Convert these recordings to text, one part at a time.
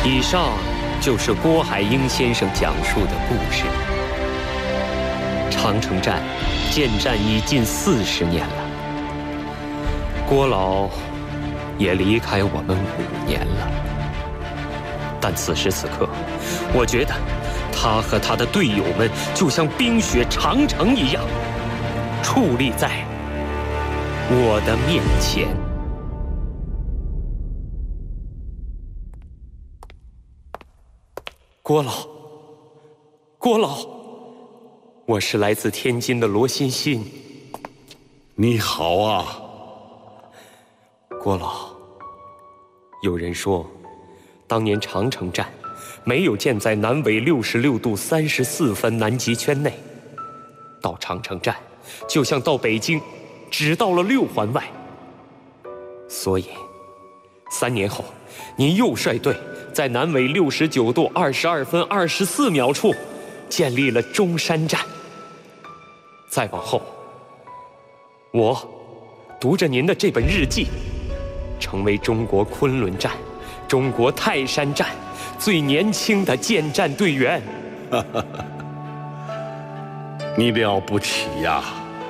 以上就是郭海英先生讲述的故事。长城站建站已近40年了，郭老也离开我们5年了。但此时此刻，我觉得他和他的队友们就像冰雪长城一样，矗立在我的面前。郭老，我是来自天津的罗欣欣。 你好啊， 郭老。有人说，当年长城站没有建在南纬66度34分南极圈内，到长城站就像到北京，只到了6环外。所以3年后，您又率队在南纬69度22分24秒处建立了中山站。再往后，我读着您的这本日记，成为中国昆仑站、中国泰山站最年轻的建站队员。 你了不起呀！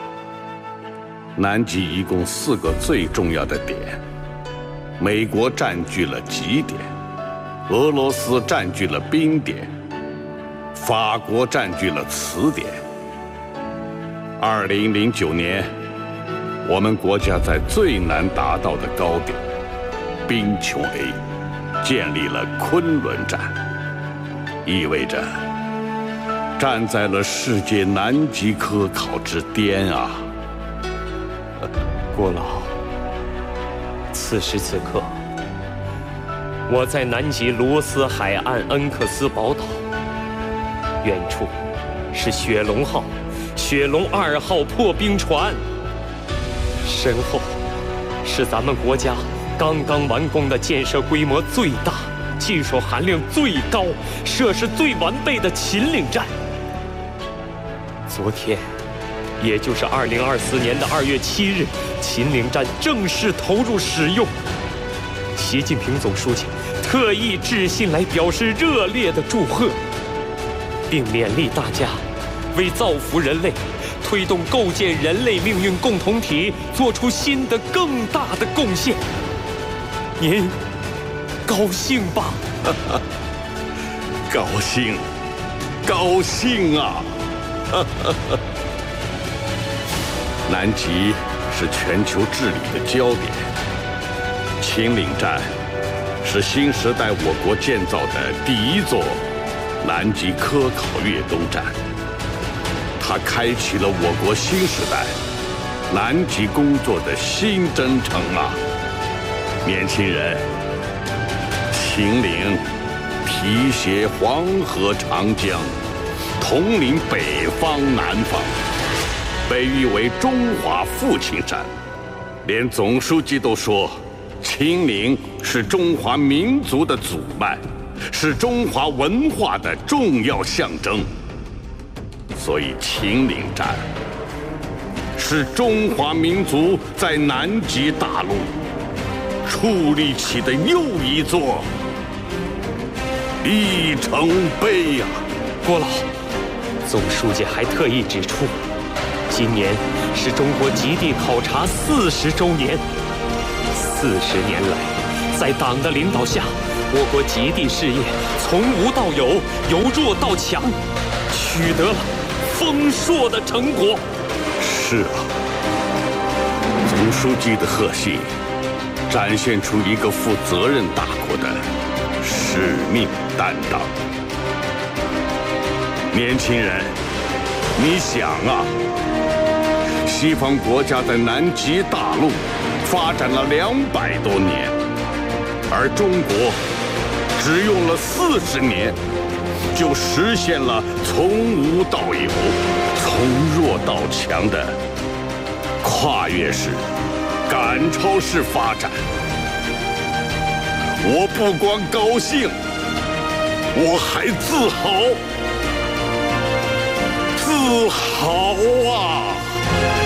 南极一共4个最重要的点，美国占据了极点，俄罗斯占据了冰点，法国占据了磁点。2009年，我们国家在最难达到的高点冰穹 A 建立了昆仑站，意味着站在了世界南极科考之巅啊！ 郭老，此时此刻，我在南极罗斯海岸恩克斯宝岛，远处是雪龙号、雪龙2号破冰船，身后是咱们国家刚刚完工的建设规模最大、技术含量最高、设施最完备的秦岭站。昨天，也就是2024年的2月7日，秦岭站正式投入使用。习近平总书记特意致信来表示热烈的祝贺，并勉励大家为造福人类、推动构建人类命运共同体做出新的更大的贡献。您高兴吧？ 高兴，高兴啊！南极是全球治理的焦点，秦岭站是新时代我国建造的第1座南极科考越冬站，它开启了我国新时代南极工作的新征程啊！年轻人，秦岭提携黄河长江，统领北方南方，被誉为中华父亲山，连总书记都说，秦岭是中华民族的祖脉，是中华文化的重要象征。所以秦岭站是中华民族在南极大陆矗立起的又一座里程碑呀！ 郭老，总书记还特意指出，今年是中国极地考察40周年。40年来，在党的领导下，我国极地事业从无到有，由弱到强，取得了丰硕的成果。 是啊，总书记的贺信展现出一个负责任大国的使命担当。年轻人，你想啊，西方国家在南极大陆发展了200多年，而中国只用了40年，就实现了从无到有、从弱到强的跨越式、赶超式发展。我不光高兴，我还自豪，自豪啊！